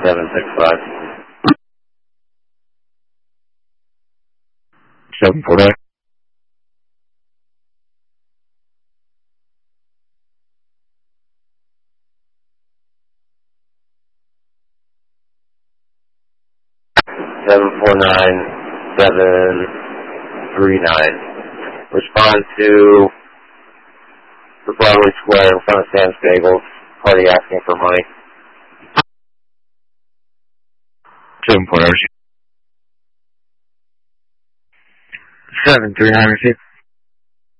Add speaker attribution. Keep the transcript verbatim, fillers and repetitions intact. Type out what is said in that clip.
Speaker 1: seven six five.
Speaker 2: seven four nine.
Speaker 1: seven four nine seven three nine. Respond to the Broadway Square in front of Sam's Bagels. Party asking for money.
Speaker 2: seven four nine. seven three nine.